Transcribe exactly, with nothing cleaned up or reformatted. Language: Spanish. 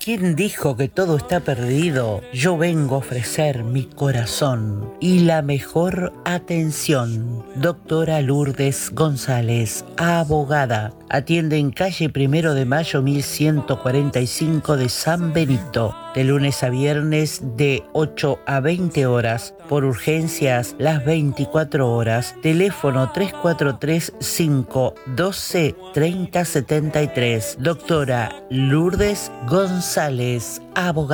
¿Quién dijo que todo está perdido? Yo vengo a ofrecer mi corazón y la mejor atención. Doctora Lourdes González, abogada. Atiende en calle Primero de Mayo mil ciento cuarenta y cinco de San Benito, de lunes a viernes de ocho a veinte horas. Por urgencias las veinticuatro horas. Teléfono tres cuatro tres cinco doce treinta setenta y tres. Doctora Lourdes González, abogada.